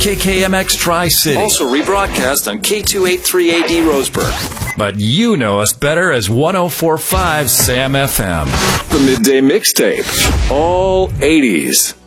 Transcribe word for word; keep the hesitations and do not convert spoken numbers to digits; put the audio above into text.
K K M X Tri-City. Also rebroadcast on K two eighty-three A D Roseburg. But you know us better as one oh four point five Sam F M. The Midday Mixtape. All eighties.